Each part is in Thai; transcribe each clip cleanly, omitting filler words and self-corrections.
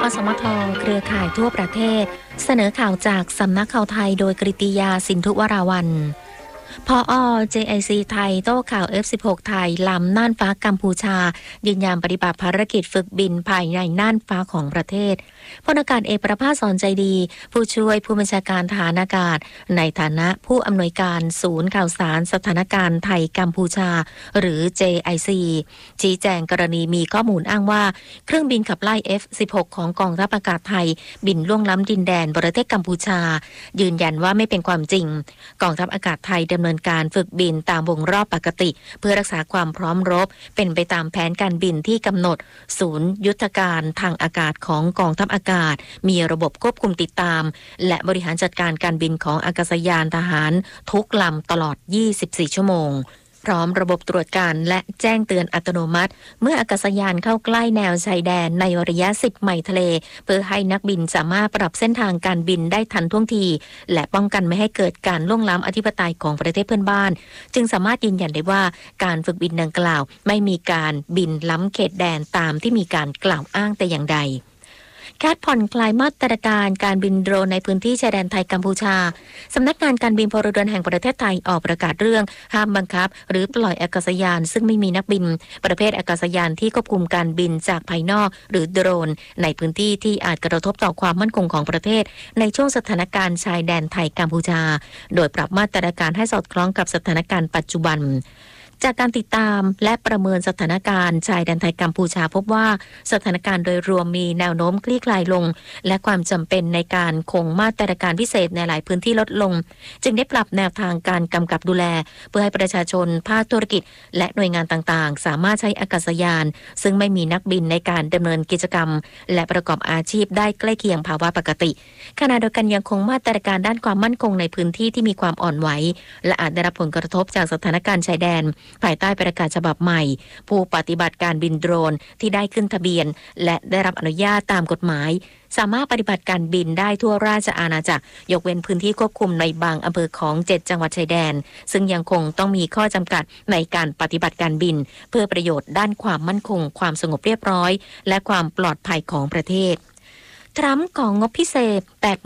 สมทเครือข่ายทั่วประเทศเสนอข่าวจากสำนักข่าวไทยโดยกฤติยาสินธุวราวัลย์ผอ. JIC ไทยโต้ข่าว F16 ไทยลำน่านฟ้ากัมพูชายืนยันปฏิบัติภารกิจฝึกบินภายในน่านฟ้าของประเทศพลอากาศเอกประภาส สอนใจดีผู้ช่วยผู้บัญชาการทหารอากาศในฐานะผู้อำนวยการศูนย์ข่าวสารสถานการณ์ไทยกัมพูชาหรือ JIC ชี้แจงกรณีมีข้อมูลอ้างว่าเครื่องบินขับไล่ F16 ของกองทัพอากาศไทยบินล่วงล้ำดินแดนประเทศกัมพูชายืนยันว่าไม่เป็นความจริงกองทัพอากาศไทยดำเนินการฝึกบินตามวงรอบปกติเพื่อรักษาความพร้อมรบเป็นไปตามแผนการบินที่กำหนดศูนย์ยุทธการทางอากาศของกองทัพอากาศมีระบบควบคุมติดตามและบริหารจัดการการบินของอากาศยานทหารทุกลำตลอด 24 ชั่วโมงพร้อมระบบตรวจการและแจ้งเตือนอัตโนมัติเมื่ออากาศยานเข้าใกล้แนวชายแดนในระยะ 10 ไมล์ทะเลเพื่อให้นักบินสามารถปรับเส้นทางการบินได้ทันท่วงทีและป้องกันไม่ให้เกิดการล่วงล้ำอธิปไตยของประเทศเพื่อนบ้านจึงสามารถยืนยันได้ว่าการฝึกบินดังกล่าวไม่มีการบินล้ำเขตแดนตามที่มีการกล่าวอ้างแต่อย่างใดคาดผ่อนคลายมาตรการการบินโดรนในพื้นที่ชายแดนไทยกัมพูชาสำนักงานการบินพลเรือนแห่งประเทศไทยออกประกาศเรื่องห้ามบังคับหรือปล่อยอากาศยานซึ่งไม่มีนักบินประเภทอากาศยานที่ควบคุมการบินจากภายนอกหรือโดรนในพื้นที่ที่อาจกระทบต่อความมั่นคงของประเทศในช่วงสถานการณ์ชายแดนไทยกัมพูชาโดยปรับมาตรการให้สอดคล้องกับสถานการณ์ปัจจุบันจากการติดตามและประเมินสถานการณ์ชายแดนไทยกัมพูชาพบว่าสถานการณ์โดยรวมมีแนวโน้มคลี่คลายลงและความจำเป็นในการคงมาตรการพิเศษในหลายพื้นที่ลดลงจึงได้ปรับแนวทางการกำกับดูแลเพื่อให้ประชาชนภาคธุรกิจและหน่วยงานต่างๆสามารถใช้อากาศยานซึ่งไม่มีนักบินในการดำเนินกิจกรรมและประกอบอาชีพได้ใกล้เคียงภาวะปกติขณะเดียวกันยังคงมาตรการด้านความมั่นคงในพื้นที่ที่มีความอ่อนไหวและอาจได้รับผลกระทบจากสถานการณ์ชายแดนภายใต้ประกาศฉบับใหม่ผู้ปฏิบัติการบินโดรนที่ได้ขึ้นทะเบียนและได้รับอนุญาตตามกฎหมายสามารถปฏิบัติการบินได้ทั่วราชอาณาจักรยกเว้นพื้นที่ควบคุมในบางอำเภอของ7จังหวัดชายแดนซึ่งยังคงต้องมีข้อจำกัดในการปฏิบัติการบินเพื่อประโยชน์ด้านความมั่นคงความสงบเรียบร้อยและความปลอดภัยของประเทศทรัมป์ของงบพิเศษ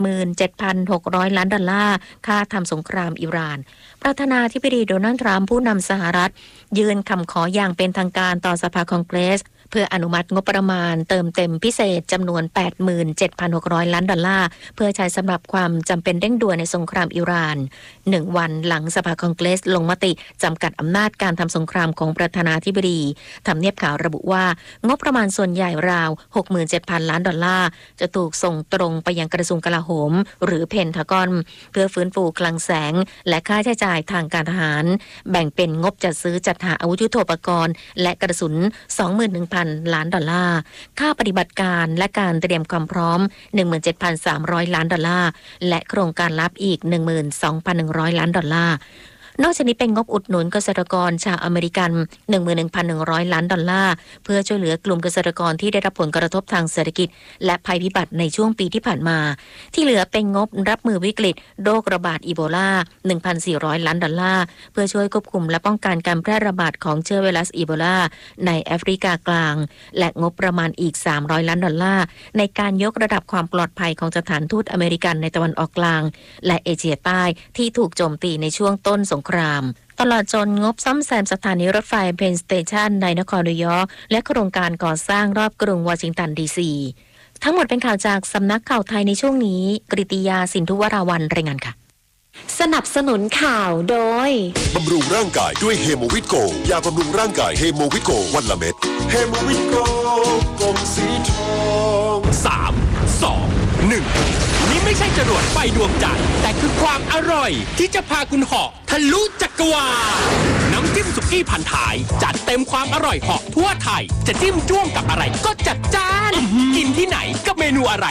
87,600 ล้านดอลลาร์ค่าทำสงครามอิหร่านประธานาธิบดีโดนัลด์ทรัมป์ผู้นำสหรัฐยื่นคำขออย่างเป็นทางการต่อสภาคองเกรสเพื่ออนุมัติงบประมาณเติมเต็มพิเศษจำนวน 87,600 ล้านดอลลาร์เพื่อใช้สำหรับความจำเป็นเร่งด่วนในสงครามอิหร่าน1 วันหลังสภาคองเกรสลงมติจำกัดอำนาจการทำสงครามของประธานาธิบดีทำเนียบข่าวระบุว่างบประมาณส่วนใหญ่ราว 67,000 ล้านดอลลาร์จะถูกส่งตรงไปยังกระทรวงกลาโหมหรือเพนทากอนเพื่อฟื้นฟูคลังแสงและค่าใช้จ่ายทางการทหารแบ่งเป็นงบจัดซื้อจัดหาอาวุธยุทโธปกรณ์และกระสุน 21,000 ล้านดอลลาร์ค่าปฏิบัติการและการเตรียมความพร้อม 17,300 ล้านดอลลาร์และโครงการลับอีก 12,100 ล้านดอลลาร์นอกจากนี้เป็นงบอุดหนุนเกษตรกรชาวอเมริกัน 11,100 ล้านดอลลาร์เพื่อช่วยเหลือกลุ่มเกษตรกรที่ได้รับผลกระทบทางเศรษฐกิจและภัยพิบัติในช่วงปีที่ผ่านมาที่เหลือเป็นงบรับมือวิกฤตโรคระบาดอีโบลา 1,400 ล้านดอลลาร์เพื่อช่วยควบคุมและป้องกันการแพร่ระบาดของเชื้อไวรัสอีโบลาในแอฟริกากลางและงบประมาณอีก300 ล้านดอลลาร์ในการยกระดับความปลอดภัยของสถานทูตอเมริกันในตะวันออกกลางและเอเชียใต้ที่ถูกโจมตีในช่วงต้นสงครามตลอดจนงบซ่อมแซมสถานีรถไฟเพนสเตชันในนครนิวยอร์กและโครงการก่อสร้างรอบกรุงวอชิงตันดีซีทั้งหมดเป็นข่าวจากสำนักข่าวไทยในช่วงนี้กฤติยาสินธุวราวัลย์รายงานค่ะสนับสนุนข่าวโดยบำรุงร่างกายด้วยเฮโมวิตโกยาบำรุงร่างกายเฮโมวิตโกวันละเม็ดเฮโมวิตโกกลมสีทอง 3 2 1นี่ไม่ใช่จรวดไฟดวงจันทร์แต่คือความอร่อยที่จะพาคุณเหาะทะลุจักรวาลน้ำจิ้มสุกี้พันท้ายจัดเต็มความอร่อยเหาะทั่วไทยจะจิ้มจ้วงกับอะไรก็จัดจ้านกินที่ไหนกับเมนูอะไรก็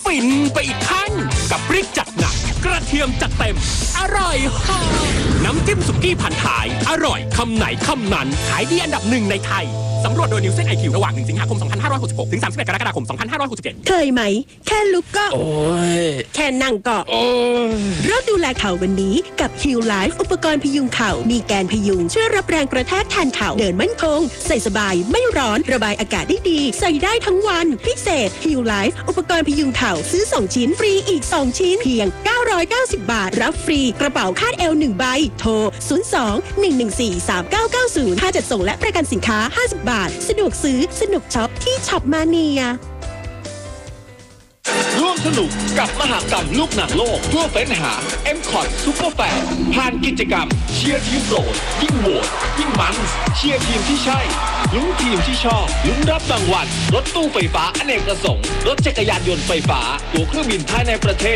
ฟินไปอีกขั้นกับพริกจัดหนักกระเทียมจัดเต็มอร่อยหอมน้ำจิ้มสุกี้พันท้ายอร่อยคำไหนคำนั้นขายดีอันดับหนึ่งในไทยสำรวจโดยนิวเซนไอคิวระหว่าง1 สิงหาคม 2566 ถึง 31 กรกฎาคม 2567 เคยไหมแค่ลุกก็โอ้ยแค่นั่งก็โอ้ยเริ่มดูแลเข่าวันนี้กับ Heal Life อุปกรณ์พยุงเข่ามีแกนพยุงช่วยรับแรงกระแทกแทนเข่าเดินมั่นคงใส่สบายไม่ร้อนระบายอากาศได้ดีใส่ได้ทั้งวันพิเศษ Heal Life อุปกรณ์พยุงเข่าซื้อ2ชิ้นฟรีอีก2ชิ้นเพียง990 บาทรับฟรีกระเป๋าคาดเอว1ใบโทร02-114-3990ค่าจัดส่งและประกันสินค้า50 บาทสะดวกซื้อสนุกช็อปที่ช็อปมาเนียร่วมสนุกกับมหกรรมลูกหนังโลกทั่วเฟ้นหา M-Cot Super Fan ผ่านกิจกรรมเชียร์ทีมโปรดยิ่งโหวตยิ่งมันเชียร์ทีมที่ใช่ลุ้นทีมที่ชอบลุ้นรับรางวัลรถตู้ไฟฟ้าอเนกประสงค์รถจักรยานยนต์ไฟฟ้าตั๋วเครื่องบินภายในประเท